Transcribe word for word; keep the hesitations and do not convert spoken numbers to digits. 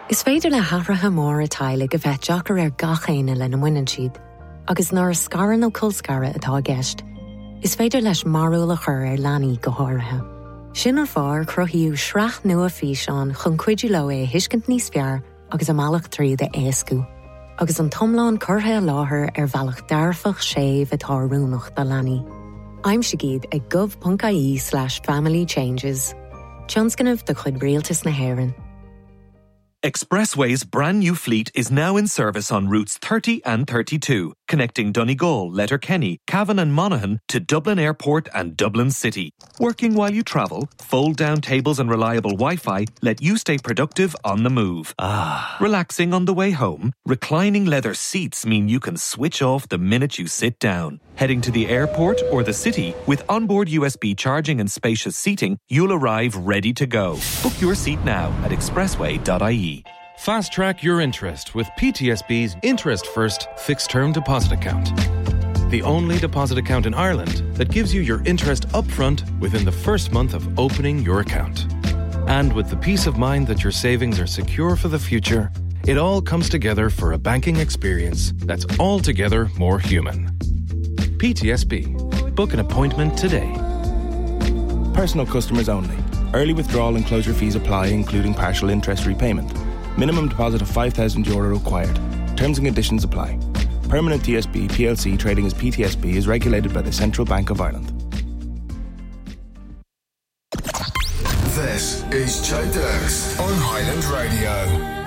Is féidir le hathratha mór atá le go bheith deacair ar gachéine le na muineann siad, agus nar scaran ó colscara atá gceist, is féidir leis marúil a chur ar leanaí go háirithe. Sin ar fáir cruthaíodh sreacht nua físeán chun cuidiú le é hiiscint níos fearr agus amálach tríd a éascú. Agus an tomláin curtha láthair ar bhealach dearfach séimh atá rúnach do leanaí. Aimsigid ag gov.ie slash family changes. Tionscanamh do chuid rialtas na hÉireann. Expressway's brand new fleet is now in service on routes thirty and thirty-two, connecting Donegal, Letterkenny, Cavan and Monaghan to Dublin Airport and Dublin City. Working while you travel, fold-down tables and reliable Wi-Fi let you stay productive on the move. Ah. Relaxing on the way home, reclining leather seats mean you can switch off the minute you sit down. Heading to the airport or the city, with onboard U S B charging and spacious seating, you'll arrive ready to go. Book your seat now at expressway dot I E. Fast track your interest with P T S B's Interest First Fixed Term Deposit Account. The only deposit account in Ireland that gives you your interest upfront within the first month of opening your account. And with the peace of mind that your savings are secure for the future, it all comes together for a banking experience that's altogether more human. P T S B. Book an appointment today. Personal customers only. Early withdrawal and closure fees apply, including partial interest repayment. Minimum deposit of five thousand euro required. Terms and conditions apply. Permanent T S B P L C trading as P T S B is regulated by the Central Bank of Ireland. This is Joe Dirks on Highland Radio.